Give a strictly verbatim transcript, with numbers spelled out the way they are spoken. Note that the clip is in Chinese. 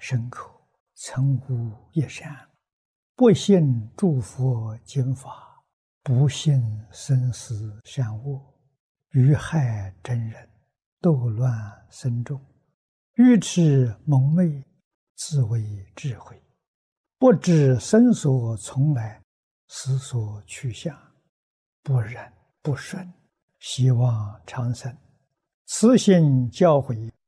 身口，曾无一善。不信诸佛经法，不信生死善恶，愚害真人，斗乱僧众，愚痴蒙昧，自为智慧，不知生所从来，死所去向，不忍不顺，希望长生。此心教诲，